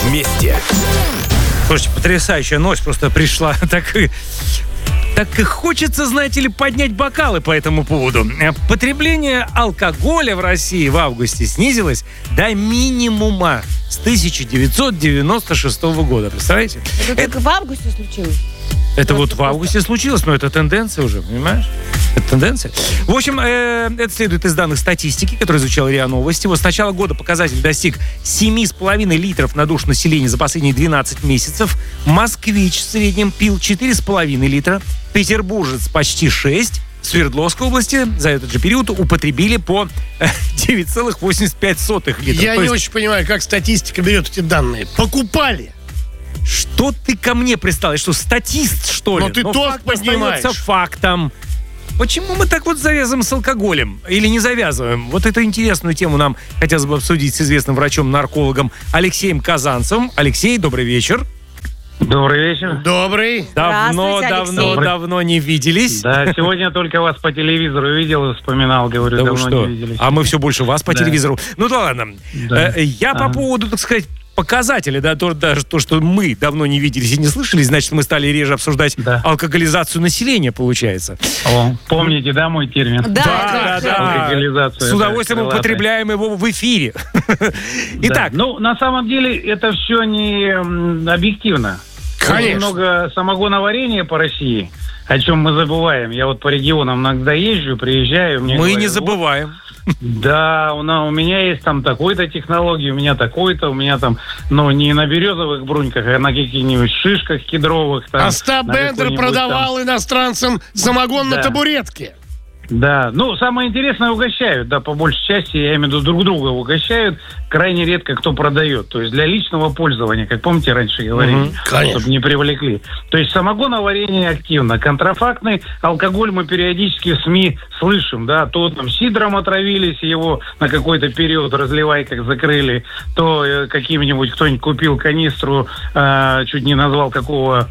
вместе. Слушайте, потрясающая новость просто пришла. Так и хочется, знаете ли, поднять бокалы по этому поводу. Потребление алкоголя в России в августе снизилось до минимума с 1996 года. Представляете? Это только в августе случилось? Это вот в августе случилось, но это тенденция уже, понимаешь? Это тенденция. В общем, это следует из данных статистики, которые изучала РИА Новости. Вот с начала года показатель достиг 7,5 литров на душу населения за последние 12 месяцев. Москвич в среднем пил 4,5 литра. Петербуржец почти 6. В Свердловской области за этот же период употребили по 9,85 литра. Я не очень понимаю, как статистика берет эти данные. Покупали. Что ты ко мне пристал? Я что, статист, что ли? Но ты тост поднимаешь. Остается фактом. Почему мы так вот завязываем с алкоголем? Или не завязываем? Вот эту интересную тему нам хотелось бы обсудить с известным врачом-наркологом Алексеем Казанцевым. Алексей, добрый вечер. Добрый вечер. Добрый. Давно не виделись. Да, сегодня только вас по телевизору видел и вспоминал, говорю, Да давно что? не виделись. А мы все больше вас по телевизору. Ну да ладно. Да. Я по поводу, так сказать, показатели, да, даже то, что мы давно не виделись и не слышались, значит, мы стали реже обсуждать алкоголизацию населения, получается. О, помните, да, мой термин? Да. Алкоголизация. С удовольствием употребляем его в эфире. Итак. Ну, на самом деле, это все не объективно. Конечно. Очень много самогоноварения по России, о чем мы забываем. Я вот по регионам иногда езжу, приезжаю. Мы говорят, не забываем. Да, у меня есть там такой-то технологии, у меня такой-то, у меня там, не на березовых бруньках, а на каких-нибудь шишках кедровых. Там, Остап Бендер продавал иностранцам самогон на табуретке. Да, самое интересное угощают, да, по большей части, я имею в виду, друг друга угощают, крайне редко кто продает, то есть для личного пользования, как помните, раньше говорили, чтобы не привлекли. То есть самогоноварение активно, контрафактный алкоголь мы периодически в СМИ слышим, да, то там сидром отравились, его на какой-то период разливайках закрыли, то каким-нибудь кто-нибудь купил канистру, чуть не назвал какого,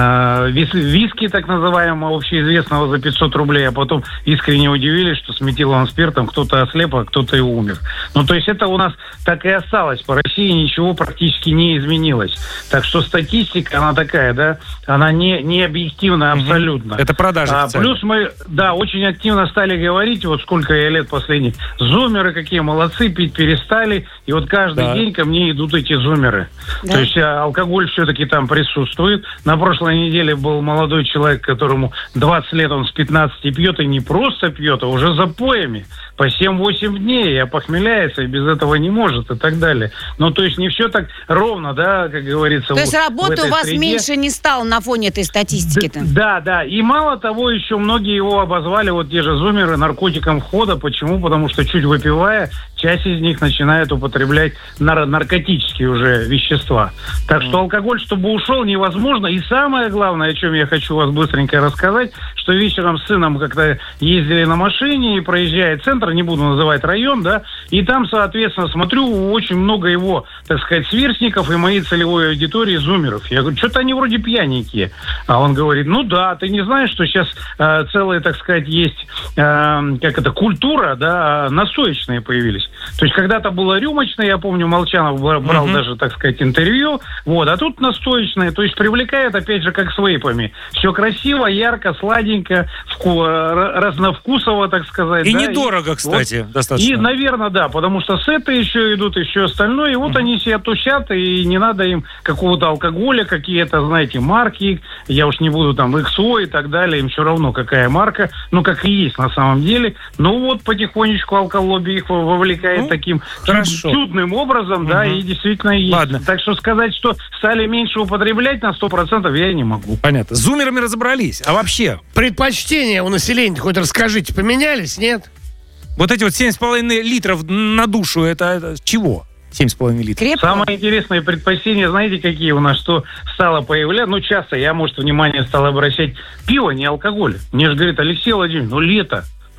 виски так называемого, общеизвестного за 500 рублей, а потом искренне удивились, что с метиловым спиртом кто-то ослеп, а кто-то и умер. То есть это у нас так и осталось. По России ничего практически не изменилось. Так что статистика, она такая, да, она не объективна абсолютно. Это продажи. Плюс мы, очень активно стали говорить, вот сколько я лет последних, зумеры какие молодцы, пить перестали, и вот каждый день ко мне идут эти зумеры. Да. То есть алкоголь все-таки там присутствует. На прошлой неделе был молодой человек, которому 20 лет, он с 15 пьет, и не просто пьет, а уже запоями по 7-8 дней, и опохмеляется, и без этого не может, и так далее. То есть не все так ровно, да, как говорится. То есть работы у вас среде меньше не стало на фоне этой статистики-то? Да. И мало того, еще многие его обозвали, вот те же зумеры, наркотиком входа. Почему? Потому что чуть выпивая, часть из них начинает употреблять наркотические уже вещества. Так что алкоголь, чтобы ушел, невозможно. И самое главное, о чем я хочу вас быстренько рассказать, что вечером с сыном как-то ездили на машине и проезжая центр, не буду называть район, да, и там, соответственно, смотрю, очень много его, так сказать, сверстников и моей целевой аудитории зумеров. Я говорю, что-то они вроде пьяненькие. А он говорит, ты не знаешь, что сейчас целые, так сказать, есть, культура, да, настоечные появились. То есть когда-то было рюмочное, я помню, Молчанов брал даже, так сказать, интервью, а тут настоечные, то есть привлекают, опять же, как с вейпами. Все красиво, ярко, сладенько, разновкусово, так сказать. И недорого, кстати, достаточно. И, наверное, да, потому что сеты еще идут, еще остальное, и вот они себя тусят, и не надо им какого-то алкоголя, какие-то, знаете, марки, я уж не буду там XO и так далее, им все равно какая марка, как и есть на самом деле. Потихонечку алколобби их вовлекает таким чудным образом, да, и действительно есть. Ладно. Так что сказать, что стали меньше употреблять на 100% я не могу. Понятно. С зумерами разобрались. А вообще? Предпочтения у населения, хоть расскажите, поменялись, нет? Вот эти 7,5 литров на душу, это чего? 7,5 литров. Крепко. Самые интересные предпочтения, знаете, какие у нас, что стало появляться? Часто я, внимание стал обращать. Пиво, не алкоголь. Мне же говорит, Алексей Владимирович, лето.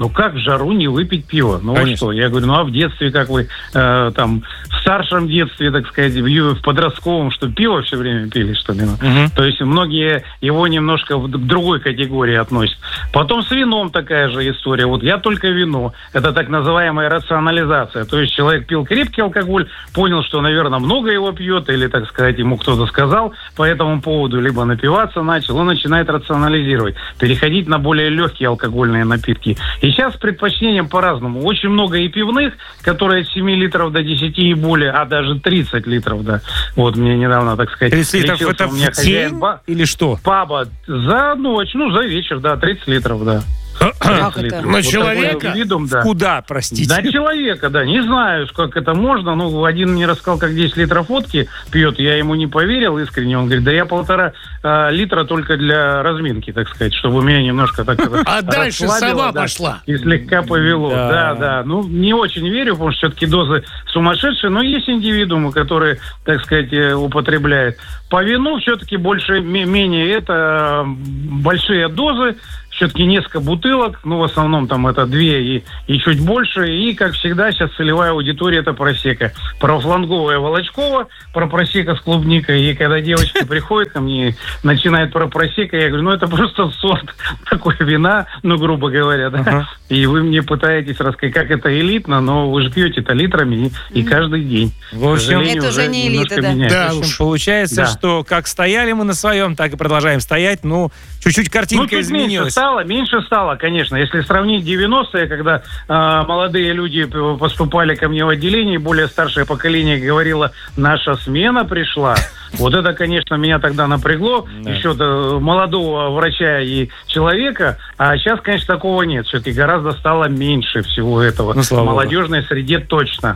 Ну как в жару не выпить пиво? Ну Конечно. что? Я говорю, ну а в детстве, как вы там, в старшем детстве, так сказать, в подростковом, что пиво все время пили, что ли? То есть многие его немножко к другой категории относят. Потом с вином такая же история. Вот я только вино. Это так называемая рационализация. То есть человек пил крепкий алкоголь, понял, что, наверное, много его пьет, или, так сказать, ему кто-то сказал по этому поводу, либо напиваться начал, он начинает рационализировать, переходить на более легкие алкогольные напитки. И сейчас с предпочтением по-разному. Очень много и пивных, которые от 7 литров до 10 и более, а даже 30 литров, да. Вот мне недавно, так сказать, 30 литров это в день или что? Паба за ночь, ну, за вечер, да, 30 литров, да. Как это? На человека? Видом, да. Куда, простите? На человека, да. Не знаю, как это можно. Ну, один мне рассказал, как 10 литров водки пьет. Я ему не поверил искренне. Он говорит, да я 1,5 литра только для разминки, так сказать, чтобы меня немножко так А дальше сама пошла. И слегка повело. Да. Да. Ну, не очень верю, потому что все-таки дозы сумасшедшие. Но есть индивидуумы, которые, так сказать, употребляют. По вину все-таки больше-менее это большие дозы. Все-таки несколько бутылок, ну, в основном там это 2 и чуть больше. И, как всегда, сейчас целевая аудитория – это просека. Правофланговая Волочкова, про просека с клубникой. И когда девочки приходят ко мне, начинают про просека, я говорю, ну, это просто сорт такой вина, ну, грубо говоря, да. И вы мне пытаетесь рассказать, как это элитно, но вы же пьете-то литрами и каждый день. В общем, это уже не элита, да. Да, в общем, получается, что как стояли мы на своем, так и продолжаем стоять. Ну, чуть-чуть картинка изменилась. Меньше стало, конечно. Если сравнить 90-е, когда молодые люди поступали ко мне в отделение, более старшее поколение говорило, наша смена пришла. Вот это, конечно, меня тогда напрягло. Да. Еще до молодого врача и человека. А сейчас, конечно, такого нет. Все-таки гораздо стало меньше всего этого. Ну, в молодежной среде точно.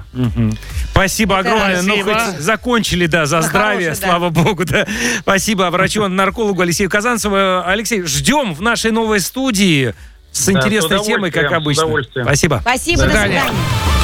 Спасибо огромное. Спасибо. Ну, хоть закончили, да, за здравие, хорошее, слава богу. Да. Спасибо врачу-наркологу Алексею Казанцеву. Алексей, ждем в нашей новой студии с интересной темой, как обычно. С удовольствием. Спасибо. Спасибо, до свидания.